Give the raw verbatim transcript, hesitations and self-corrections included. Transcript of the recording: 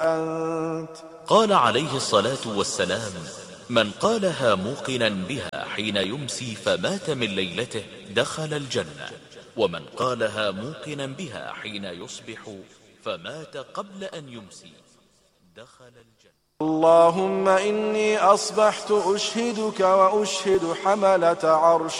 أنت. قال عليه الصلاة والسلام: من قالها موقنا بها حين يمسي فمات من ليلته دخل الجنة، ومن قالها موقنا بها حين يصبح فمات قبل أن يمسي دخل الجنة. اللهم إني أصبحت أشهدك وأشهد حملة عرش